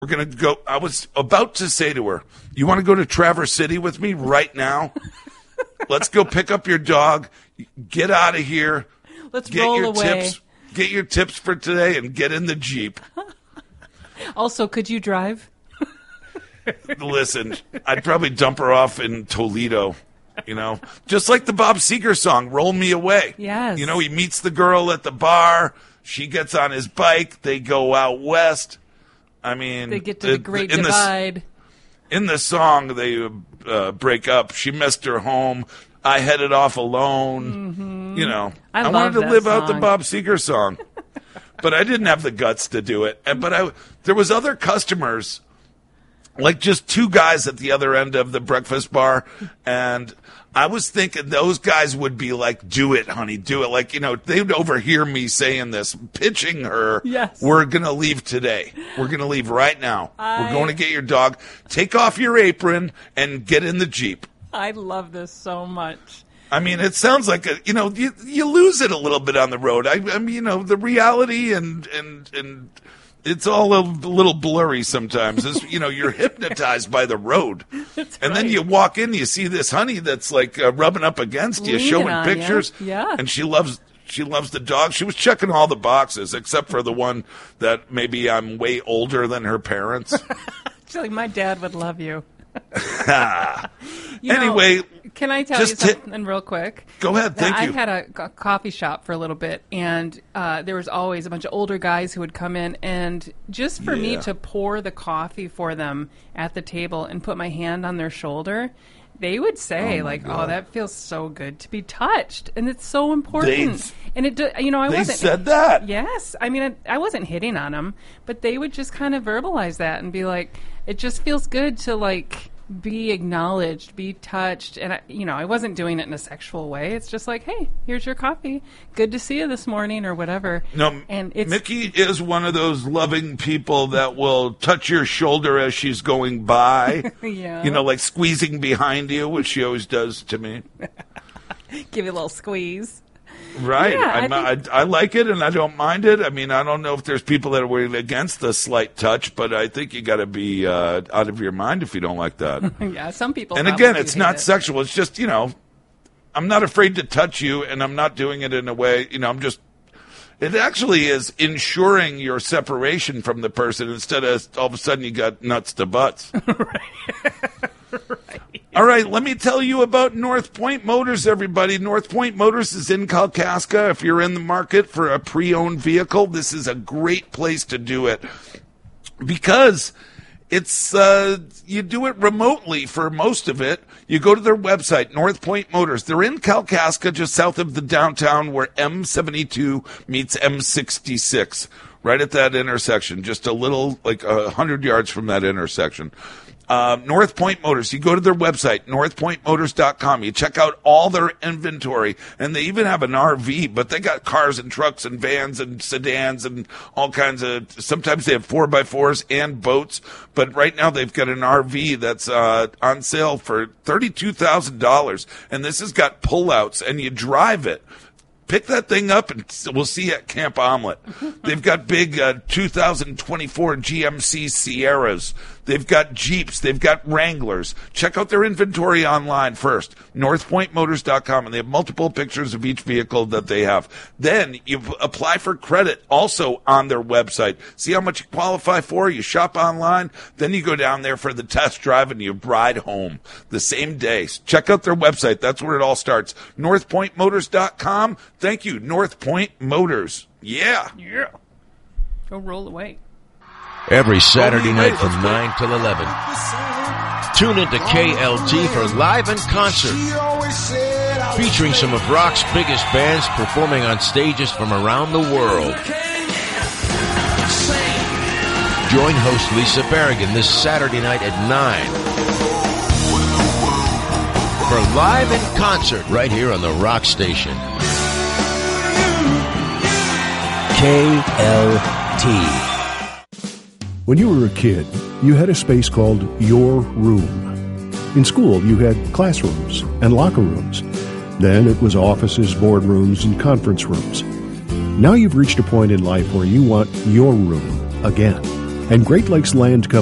We're going to go. I was about to say to her, you want to go to Traverse City with me right now? Let's go pick up your dog. Get out of here. Let's roll away. Get your tips for today and get in the Jeep. Also, could you drive? Listen, I'd probably dump her off in Toledo, just like the Bob Seger song, Roll Me Away. Yes. He meets the girl at the bar. She gets on his bike. They go out west. I mean, they get to the Great Divide. In the song, they break up. She missed her home. I headed off alone. Mm-hmm. I wanted to live out the Bob Seger song, but I didn't have the guts to do it. But there was other customers, like just two guys at the other end of the breakfast bar, and I was thinking those guys would be like, do it, honey, do it. Like, they would overhear me saying this, pitching her, yes. We're going to leave today. We're going to leave right now. We're going to get your dog. Take off your apron and get in the Jeep. I love this so much. I mean, it sounds like, you lose it a little bit on the road. I mean, the reality and it's all a little blurry sometimes. You're hypnotized by the road. That's and right. Then you walk in, you see this honey that's like rubbing up against you, showing pictures. Yeah. And she loves the dog. She was checking all the boxes except for the one that maybe I'm way older than her parents. She's like, my dad would love you. Anyway, can I tell you something real quick? Go ahead. Thank you. I had a coffee shop for a little bit, and there was always a bunch of older guys who would come in, and just for me to pour the coffee for them at the table and put my hand on their shoulder, they would say, "Oh, that feels so good to be touched," and it's so important. They said that. Yes, I mean, I wasn't hitting on them, but they would just kind of verbalize that and be like, "It just feels good to be acknowledged, be touched," and I wasn't doing it in a sexual way. It's just like, "Hey, here's your coffee. Good to see you this morning," or whatever. No, and Mickey is one of those loving people that will touch your shoulder as she's going by. Yeah, like squeezing behind you, which she always does to me. Give you a little squeeze. Right. Yeah, I like it, and I don't mind it. I mean, I don't know if there's people that are against the slight touch, but I think you got to be out of your mind if you don't like that. Yeah, some people. And again, it's not sexual. It's just, I'm not afraid to touch you, and I'm not doing it in a way, it actually is ensuring your separation from the person instead of all of a sudden you got nuts to butts. Right. All right, let me tell you about North Point Motors, everybody. North Point Motors is in Kalkaska. If you're in the market for a pre-owned vehicle, this is a great place to do it because it's you do it remotely for most of it. You go to their website, North Point Motors. They're in Kalkaska, just south of the downtown where M72 meets M66, right at that intersection, just a little, 100 yards from that intersection. North Point Motors. You go to their website, northpointmotors.com. You check out all their inventory, and they even have an RV, but they got cars and trucks and vans and sedans and all kinds of, sometimes they have 4x4s and boats, but right now they've got an RV that's on sale for $32,000, and this has got pullouts, and you drive it. Pick that thing up, and we'll see you at Camp Omelet. They've got big 2024 GMC Sierras. They've got Jeeps. They've got Wranglers. Check out their inventory online first, northpointmotors.com, and they have multiple pictures of each vehicle that they have. Then you apply for credit also on their website. See how much you qualify for. You shop online. Then you go down there for the test drive, and you ride home the same day. Check out their website. That's where it all starts, northpointmotors.com. Thank you, North Point Motors. Yeah. Go roll away. Every Saturday night from 9 till 11. Tune into KLT for Live in Concert, featuring some of rock's biggest bands performing on stages from around the world. Join host Lisa Berrigan this Saturday night at 9 for Live in Concert right here on the Rock Station. KLT. When you were a kid, you had a space called your room. In school, you had classrooms and locker rooms. Then it was offices, boardrooms, and conference rooms. Now you've reached a point in life where you want your room again. and Great Lakes Land Company